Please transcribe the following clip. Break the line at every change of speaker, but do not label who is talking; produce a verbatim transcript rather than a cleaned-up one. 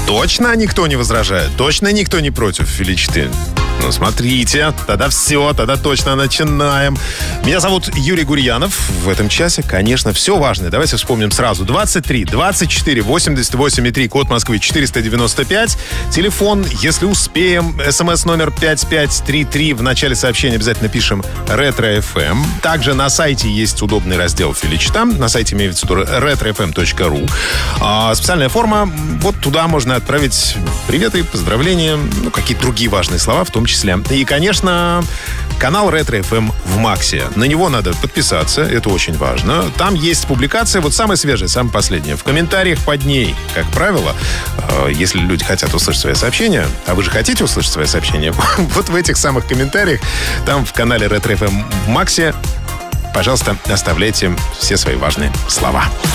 Точно никто не возражает? Точно никто не против или четыре? Ну, смотрите, тогда все, тогда точно начинаем. Меня зовут Юрий Гурьянов. В этом часе, конечно, все важное. Давайте вспомним сразу. двадцать три двадцать четыре восемьдесят восемь три, код Москвы четыреста девяносто пять. Телефон, если успеем, смс номер пять пять три три. В начале сообщения обязательно пишем «Ретро эф эм». Также на сайте есть удобный раздел «Филичта». На сайте имеется в виду ретро эф эм точка ру. А, специальная форма. Вот туда можно отправить приветы, поздравления, ну, какие-то другие важные слова, в том числе. И, конечно, канал Ретро эф эм в Максе. На него надо подписаться, это очень важно. Там есть публикация, вот самая свежая, самая последняя. В комментариях под ней, как правило, если люди хотят услышать свои сообщения, а вы же хотите услышать свои сообщения, вот в этих самых комментариях, там в канале Ретро эф эм в Максе, пожалуйста, оставляйте все свои важные слова.